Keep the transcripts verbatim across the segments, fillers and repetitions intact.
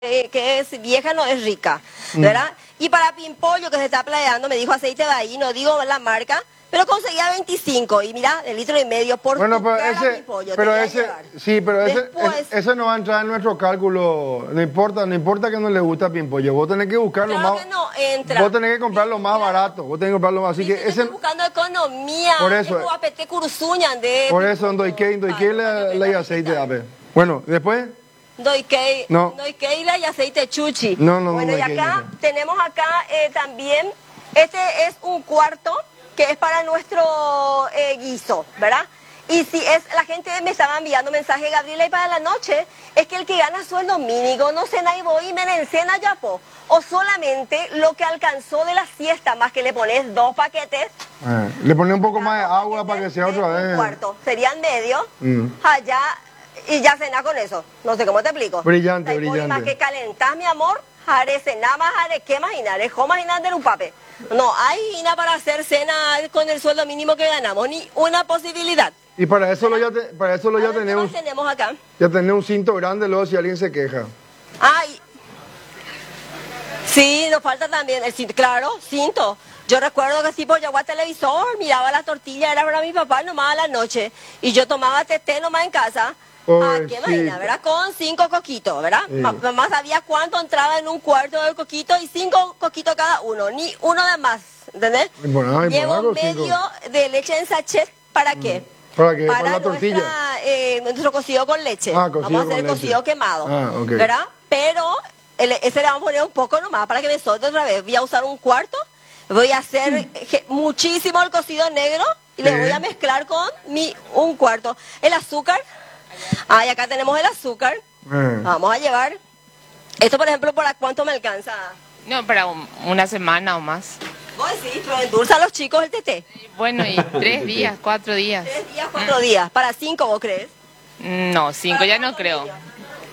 eh, que es vieja no es rica, ¿verdad? Mm. Y para Pimpollo, que se está playando, me dijo aceite de ahí, no digo la marca, pero conseguía veinticinco, y mira, de litro y medio por bueno, tu pero cara, ese, Pimpollo, pero ese, sí, pero ese, Después, ese, ese no va a entrar en nuestro cálculo, no importa, no importa que no le guste a Pimpollo, vos tenés que buscar lo claro más, que no entra. Vos tenés que comprar lo más barato, vos tenés que comprar lo más, así que ese... Estoy buscando economía, por eso, de por eso, en doy que, en doy que le, le aceite, a ver, bueno, después... Doy que, no. doy keila y aceite chuchi. No, no, bueno, no. y acá no. tenemos acá eh, también, este es un cuarto que es para nuestro eh, guiso, ¿verdad? Y si es, la gente me estaba enviando mensaje, Gabriela, y para la noche, es que el que gana sueldo mínimo, no cena y voy y me encena ya, po. O solamente lo que alcanzó de la siesta, más que le pones dos paquetes. Eh, le pones un poco más de agua para que sea otra vez. Un cuarto, serían medio, mm. allá... Y ya cena con eso. No sé cómo te explico. Brillante, brillante. Más que calentás, mi amor, jare cena más, jare qué imaginar, es como imaginar de un papel. No hay nada para hacer cena con el sueldo mínimo que ganamos, ni una posibilidad. Y para eso lo ya, te, para eso lo ya tenemos. ¿Qué tenemos acá? Ya tenemos un cinto grande luego si alguien se queja. Ay. Sí, nos falta también el cinto, claro, cinto. Yo recuerdo que sí, pues yo iba al televisor, miraba la tortilla, era para mi papá nomás a la noche. Y yo tomaba té nomás en casa. Oh, ah, qué sí. vaina, ¿verdad? Con cinco coquitos, ¿verdad? Sí. Mamá sabía cuánto entraba en un cuarto del coquito y cinco coquitos cada uno, ni uno de más, ¿entendés? Bueno, llevo medio cinco. de leche en sachet, ¿para qué? ¿Para qué? Para, ¿Para la nuestra, tortilla? Eh, nuestro cocido con leche. Ah, cocido vamos a hacer con el cocido leche. quemado, ah, okay. ¿verdad? Pero el, ese le vamos a poner un poco nomás para que me solte otra vez. Voy a usar un cuarto, voy a hacer mm. muchísimo el cocido negro y sí. le voy a mezclar con mi un cuarto. El azúcar. Ah, y acá tenemos el azúcar. Eh. Vamos a llevar. Esto, por ejemplo, ¿para cuánto me alcanza? No, para un, una semana o más. Vos sí, pero endulza a los chicos el teté. Bueno, y tres días, cuatro días. Tres días, cuatro mm. días. ¿Para cinco vos crees? No, cinco ya no creo. Niños?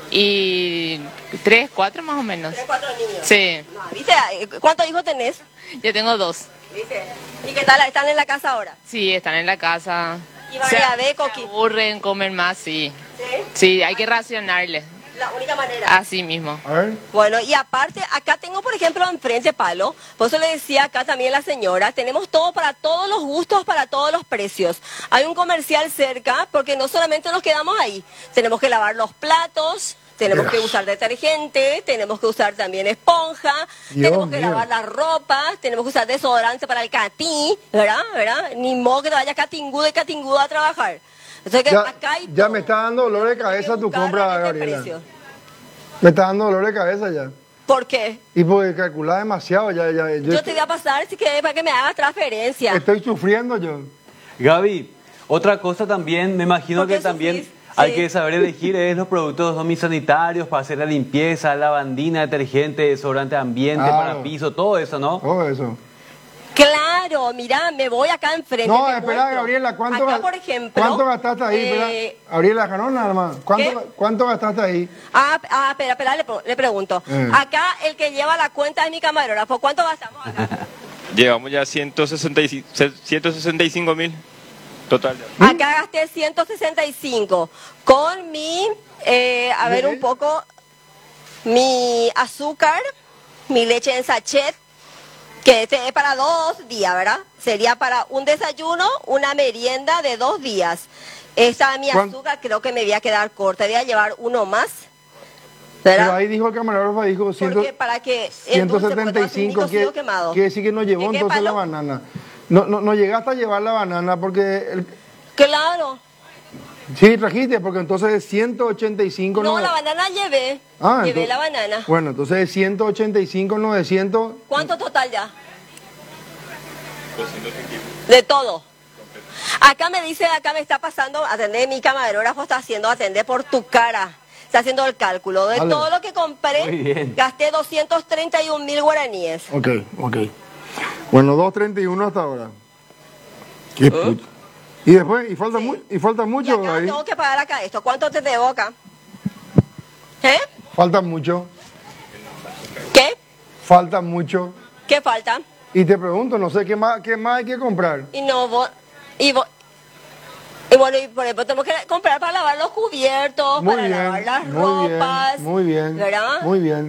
Y tres, cuatro más o menos. Tres, cuatro niños. Sí. No, ¿viste? ¿Cuántos hijos tenés? Yo tengo dos. ¿Viste? ¿Y qué tal? ¿Están en la casa ahora? Sí, están en la casa. ¿Y María de Se aburren, comen más, sí. ¿Sí? Sí, hay que racionarles. La única manera. Así mismo. A ver. Bueno, y aparte, acá tengo, por ejemplo, enfrente, Palo, por eso le decía acá también la señora, tenemos todo para todos los gustos, para todos los precios. Hay un comercial cerca, porque no solamente nos quedamos ahí, tenemos que lavar los platos, tenemos Dios. que usar detergente, tenemos que usar también esponja, Dios tenemos que mío. lavar la ropa, tenemos que usar desodorante para el catí, ¿verdad? ¿verdad? Ni modo que te vayas catingudo y catingudo a trabajar. Entonces, que ya, acá hay ya todo. me está dando dolor de cabeza tu compra, este Gabriela. Precio. Me está dando dolor de cabeza ya. ¿Por qué? Y porque calcular demasiado ya. ya yo, yo te voy a pasar si quieres para que me hagas transferencia. Estoy sufriendo yo. Gaby, otra cosa también, me imagino que también sí. hay que saber elegir es los productos domisanitarios para hacer la limpieza, lavandina, detergente, desodorante ambiente, claro. para piso, todo eso, ¿no? Todo eso. Claro, mira, me voy acá enfrente. No, espera, Gabriela, ¿cuánto, acá, por ejemplo, ¿cuánto gastaste ahí? Eh, espera, Gabriela, no, nada más. ¿Cuánto, ¿Cuánto gastaste ahí? Ah, ah espera, espera, le, le pregunto. Eh. Acá el que lleva la cuenta es mi camarógrafo. ¿Cuánto gastamos acá? Llevamos ya ciento sesenta y cinco mil total. Ya. Acá gasté ciento sesenta y cinco con mi, eh, a ver un poco, mi azúcar, mi leche en sachet, que este es para dos días, ¿verdad? Sería para un desayuno, una merienda de dos días. Esta mi azúcar creo que me voy a quedar corta, voy a llevar uno más, ¿verdad? Pero ahí dijo el camarógrafo, dijo Porque para que ciento setenta y cinco, que, quiere decir que no llevó entonces palo? la banana. No, no, no llegaste a llevar la banana porque... El... Claro. Sí, trajiste, porque entonces es ciento ochenta y cinco... No, no, la banana llevé. Ah, llevé entonces, la banana. Bueno, entonces es ciento ochenta y cinco, novecientos... ¿Cuánto total ya? De todo. Acá me dice, acá me está pasando, atender mi camarógrafo, está haciendo atender por tu cara. Está haciendo el cálculo. De vale. todo lo que compré, gasté doscientos treinta y un mil guaraníes. Ok, ok. Bueno, doscientos treinta y uno hasta ahora. ¿Qué uh. puto? Y después, y falta, sí. mu y falta mucho. Y acá ahí. tengo que pagar acá esto. ¿Cuánto te debo acá? ¿Eh? Falta mucho. ¿Qué? Falta mucho. ¿Qué falta? Y te pregunto, no sé qué más, qué más hay que comprar. Y no, vos, y vos, Y bueno, y por ejemplo, tenemos que comprar para lavar los cubiertos, Muy para bien, lavar las muy bien, ropas. muy bien, ¿Verdad? muy bien.